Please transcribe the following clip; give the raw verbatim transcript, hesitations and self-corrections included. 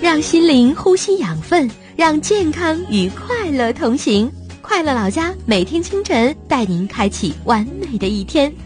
让心灵呼吸养分，让健康与快乐同行。快乐老家每天清晨带您开启完美的一天。